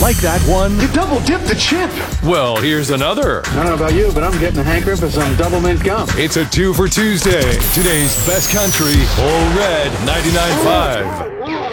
Like that one? You double dipped the chip. Well, here's another. I don't know about you, but I'm getting a hankering for some double mint gum. It's a 2 for Tuesday. Today's best country, All Red 99.5.